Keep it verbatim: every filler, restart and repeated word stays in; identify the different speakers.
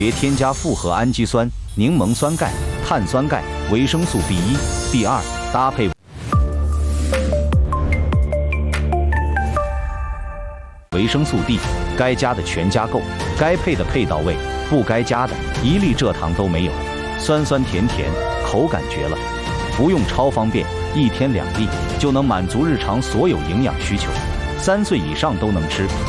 Speaker 1: 别添加复合氨基酸、柠檬酸钙、碳酸钙、维生素 B 一、B 二，搭配维生素 D， 该加的全加够，该配的配到位，不该加的一粒蔗糖都没有，酸酸甜甜，口感绝了。服用超方便，一天两粒就能满足日常所有营养需求，三岁以上都能吃。